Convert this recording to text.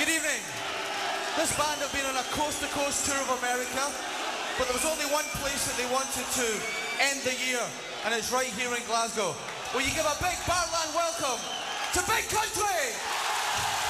Good evening. This band have been on a coast-to-coast tour of America, but there was only one place that they wanted to end the year, and it's right here in Glasgow. Will you give a big Bartland welcome to Big Country?